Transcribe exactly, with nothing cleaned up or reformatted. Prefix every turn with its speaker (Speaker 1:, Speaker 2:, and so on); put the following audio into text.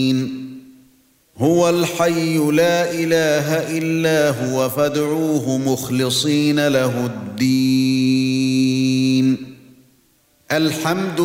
Speaker 1: هُوَ الْحَيُّ لَا إِلَٰهَ إِلَّا هُوَ فَادْعُوهُ مُخْلِصِينَ لَهُ الدِّينَ الْحَمْدُ